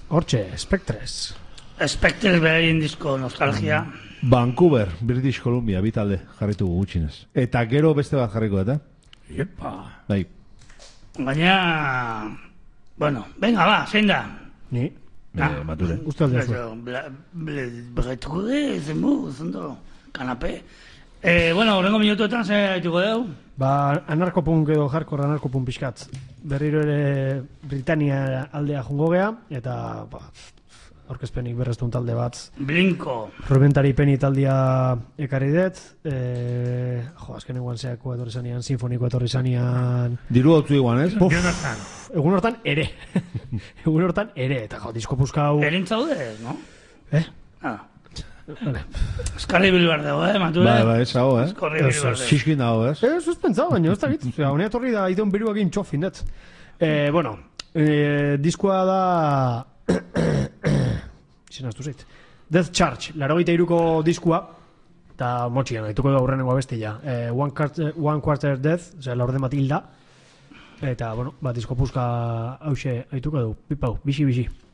Hortxe, Spectres. Spectres beraien disko nostalgia. Vancouver, British Columbia, bitalde jarritu gutxinez. Eta gero beste bat jarriko eta? Epa. Bai. Baina... Bueno, venga, ba, zein da? Ni. Mature. Uste aldea zuen. Bretude, zenbu, zondo, kanape. Bueno, horrengo minutuetan ze haituko dugu? Ba, anarkopunk edo hardcore anarkopunk pixkatz. Berriro ere Britania aldea jungo gea, eta aurkezpenik berreztun talde bat. Blinko. Rubentari Peni taldea ekarri dut. Azken eguan zeako etorri zanean, sinfoniko etorri zanean. Diru hau iguan, ez? Egun hortan ere. Egun hortan ere. Eta disko puzka hau... Erintzaude, no? Vale. Eskarri bilbar dago, Mature? Ba, ez hau, Eskarri bilbar dago. Xiskin dago, ez? Ez pentsau, baina ez da git. Honea torri da, idon beruagin txofin, net. Bueno, diskoa da... Zenaztu zait. Death Charge, 83ko diskoa, eta motxian, haituko da aurrenengoa bestia. One Quarter Death, osea, laurde bat hilda. Eta, bueno, disko puzka hause haituko du. Pipau, bixi.